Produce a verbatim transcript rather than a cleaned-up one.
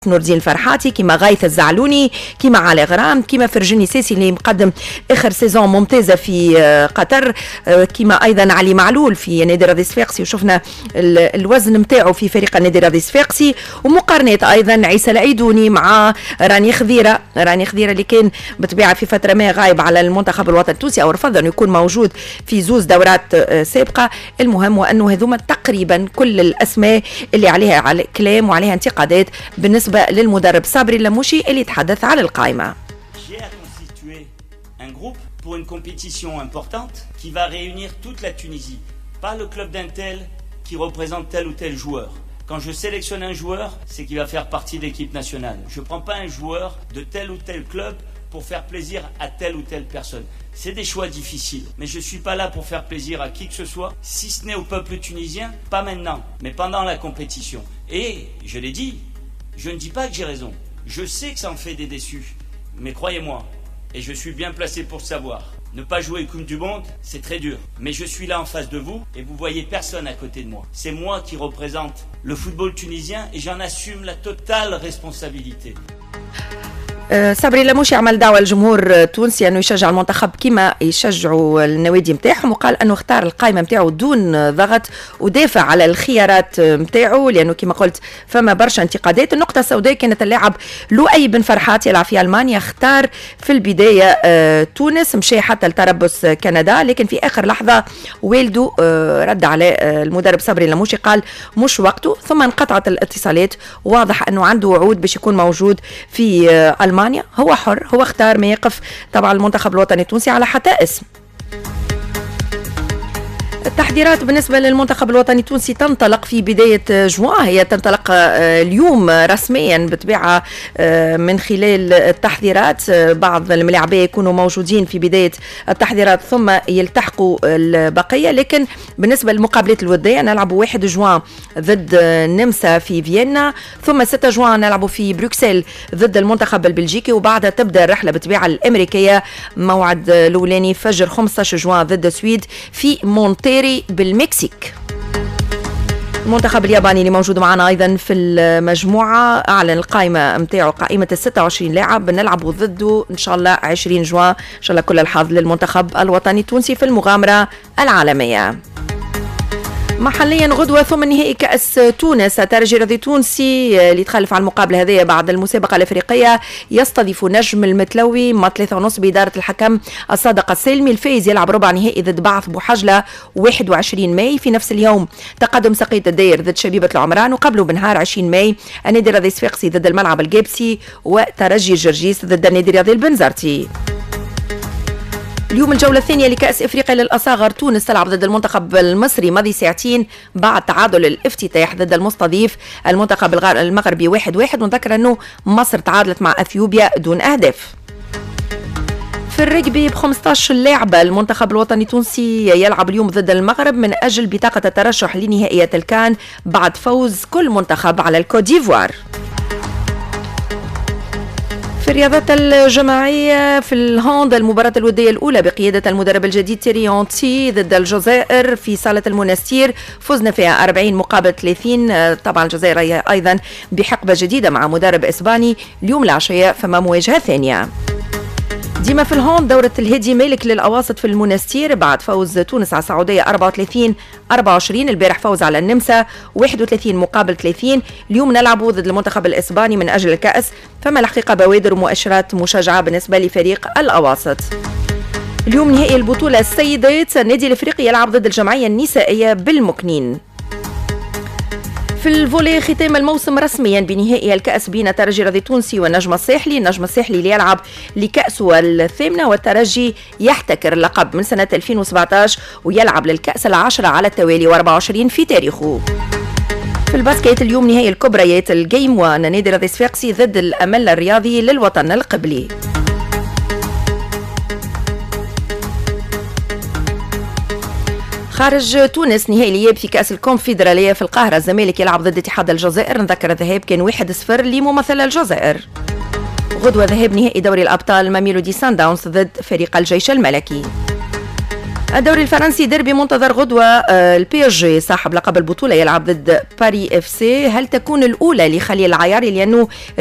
نور الدين الفرحاتي، كيما غايث الزعلوني، كيما علي غرام، كيما فرجاني ساسي اللي مقدم اخر سيزون ممتازه في قطر، كيما ايضا علي معلول في نادي رادي صفاقسي وشفنا الوزن نتاعو في فريق النادي رادي صفاقسي، ومقارنات ايضا عيسى العيدوني مع راني خضيره، راني خضيره اللي كان بطبيعه في فتره ما غايب على المنتخب الوطني التونسي او رفض انه يكون موجود في زوز دورات سابقه. المهم وانه هذوما تقريبا كل الاسماء اللي عليها على كلام وعليها انتقادات بالنسبه للمدرب صابري اللموشي اللي تحدث على القائمة. J'ai à constituer un groupe pour une compétition importante qui va réunir toute la Tunisie, pas le club d'un tel qui représente tel ou tel joueur. Quand je sélectionne un joueur, c'est qu'il va faire partie de l'équipe nationale. Je ne prends pas un joueur de tel ou tel club pour faire plaisir à telle ou telle personne. C'est des choix difficiles, mais je ne suis pas là pour faire plaisir à qui que ce soit, si ce n'est au peuple tunisien, pas maintenant, mais pendant la compétition. Et, je l'ai dit, je ne dis pas que j'ai raison. Je sais que ça en fait des déçus. Mais croyez-moi, et je suis bien placé pour le savoir, ne pas jouer Coupe du Monde, c'est très dur. Mais je suis là en face de vous et vous voyez personne à côté de moi. C'est moi qui représente le football tunisien et j'en assume la totale responsabilité. صابري اللموشي عمل دعوة للجمهور التونسي أنه يشجع المنتخب كما يشجعوا النوادي متاعهم، وقال أنه اختار القائمة متاعه دون ضغط ودافع على الخيارات متاعه، لأنه كما قلت فما برشا انتقادات. النقطة السوداء كانت اللاعب لؤي بن فرحات يلعب في ألمانيا، اختار في البداية تونس، مشي حتى لتربص كندا، لكن في آخر لحظة والده رد على المدرب صابري اللموشي قال مش وقته، ثم انقطعت الاتصالات. واضح أنه عنده وعود باش يكون موجود في ألمانيا، هو حر، هو اختار ما يقف طبعا المنتخب الوطني التونسي على حتى اسم. التحضيرات بالنسبة للمنتخب الوطني التونسي تنطلق في بداية جوان، هي تنطلق اليوم رسميا بطبيعة من خلال التحضيرات. بعض الملاعبية يكونوا موجودين في بداية التحضيرات ثم يلتحقوا البقية، لكن بالنسبة للمقابلات الودية نلعب واحد جوان ضد النمسا في فيينا، ثم ستة جوان نلعب في بروكسل ضد المنتخب البلجيكي، وبعدها تبدأ الرحلة بطبيعة الأمريكية، موعد الأولاني فجر خمسة عشر جوان ضد السويد في مونتيري بالمكسيك. المنتخب الياباني اللي موجود معنا ايضا في المجموعه اعلن القائمه نتاعو، قائمه ال ستة وعشرين لاعب بنلعبوا ضده ان شاء الله عشرين جوان. ان شاء الله كل الحظ للمنتخب الوطني التونسي في المغامره العالميه. محليا غدوة ثم نهائي كأس تونس، الترجي الرياضي التونسي اللي تخلف عن المقابلة هذه بعد المسابقة الأفريقية يستضيف نجم المتلوي مع ثلاثة ونص بإدارة الحكم الصادق السلمي. الفايز يلعب ربع نهائي ضد بعث بوحجلة واحد وعشرين ماي. في نفس اليوم تقدم سقيط الداير ضد شبيبة العمران، وقبله بنهار عشرين ماي النادي الرياضي الصفاقسي ضد الملعب الجابسي، وترجي الجرجيس ضد النادي الرياضي البنزرتي. اليوم الجولة الثانية لكأس إفريقيا للأصاغر، تونس تلعب ضد المنتخب المصري ماضي ساعتين بعد تعادل الافتتاح ضد المستضيف المنتخب المغربي واحد واحد، ونذكر أنه مصر تعادلت مع أثيوبيا دون أهداف. في الرجبي ب خمسة عشر لاعبة المنتخب الوطني التونسي يلعب اليوم ضد المغرب من أجل بطاقة الترشح لنهائيات الكان بعد فوز كل منتخب على الكوت ديفوار. في الرياضات الجماعية في الهاند، المباراة الودية الأولى بقيادة المدرب الجديد تيريونتي ضد الجزائر في صالة المنستير، فزنا فيها أربعين مقابل ثلاثين. طبعا الجزائر أيضا بحقبة جديدة مع مدرب إسباني. اليوم العشية فما مواجهة ثانية. ديما في الهون دورة الهادي مالك للأواسط في المنستير بعد فوز تونس على السعودية أربعة وثلاثين أربعة وعشرين. البارح فوز على النمسا واحد وثلاثين مقابل ثلاثين. اليوم نلعبوا ضد المنتخب الإسباني من أجل الكأس، فما الحقيقة بوادر ومؤشرات مشجعة بالنسبة لفريق الأواسط. اليوم نهائي البطولة السيدات، النادي الإفريقي يلعب ضد الجمعية النسائية بالمكنين. في الفولي ختام الموسم رسميا بنهائي الكأس بين الترجي الرياضي التونسي والنجم الساحلي. النجم الساحلي اللي يلعب لكأسه الثامنة، والترجي يحتكر اللقب من سنة ألفين وسبعة عشر ويلعب للكأس العاشرة على التوالي وأربعة وعشرين في تاريخه. في الباسكيت اليوم نهائي الكبريات الجيم وان، نادي الرياضي الصفاقسي ضد الأمل الرياضي للوطن القبلي. خارج تونس نهائي الإياب في كأس الكونفدرالية في القاهرة، الزمالك يلعب ضد اتحاد الجزائر، نذكر الذهاب كان واحد صفر لممثل الجزائر. غدوة ذهاب نهائي دوري الأبطال ماميلودي سان داونز ضد فريق الجيش الملكي. الدوري الفرنسي ديربي منتظر غدوة. البي اس جي صاحب لقب البطولة يلعب ضد باري اف سي. هل تكون الأولى لخليل العياري لأنه